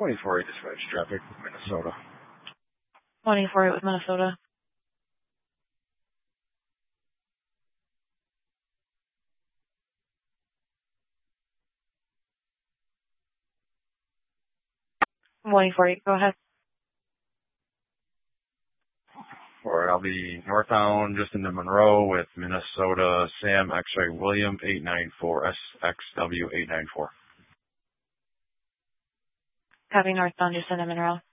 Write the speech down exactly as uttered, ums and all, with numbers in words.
twenty-four eight dispatch traffic, Minnesota. twenty-four eight with Minnesota. twenty-four eight, go ahead. Alright, I'll be northbound just into Monroe with Minnesota Sam X-Ray William eight nine four S X W eight nine four. Copy northbound just into Monroe.